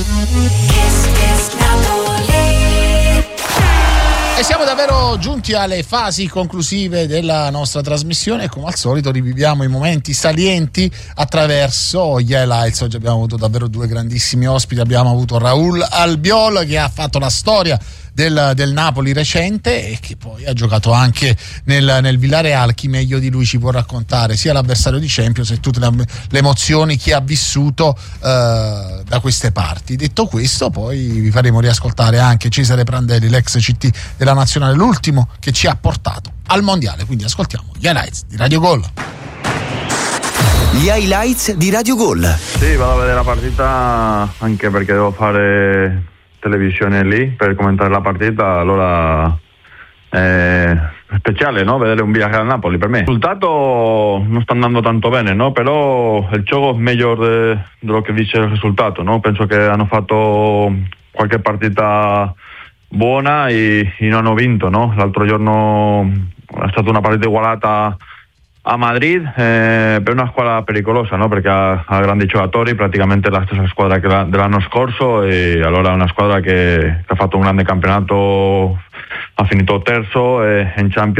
E siamo davvero giunti alle fasi conclusive della nostra trasmissione e come al solito riviviamo i momenti salienti attraverso gli highlights. Oggi abbiamo avuto davvero due grandissimi ospiti, abbiamo avuto Raúl Albiol che ha fatto la storia del Napoli recente e che poi ha giocato anche nel Villarreal. Chi meglio di lui ci può raccontare sia l'avversario di Champions e tutte le emozioni che ha vissuto da queste parti. Detto questo, poi vi faremo riascoltare anche Cesare Prandelli, l'ex CT della Nazionale, l'ultimo che ci ha portato al Mondiale, quindi ascoltiamo gli highlights di Radio Gol. Gli highlights di Radio Gol. Sì, vado a vedere la partita anche perché devo fare televisione lì per commentare la partita, allora è speciale, no? Vedere un Villarreal Napoli per me. Il risultato non sta andando tanto bene, no? Però il gioco è meglio di lo che dice il risultato, no? Penso che hanno fatto qualche partita buona e non hanno vinto, no? L'altro giorno è stata una partita ugualata a Madrid, per una squadra pericolosa, no? Perché ha grandi giocatori, praticamente la stessa squadra che dell'anno scorso, e allora è una squadra che ha fatto un grande campionato, ha finito terzo e in Champions